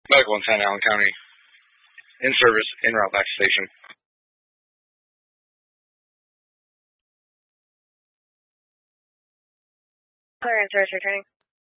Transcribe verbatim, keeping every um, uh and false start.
Medical in San Allen County. In service, en route back to station. Clear in service returning.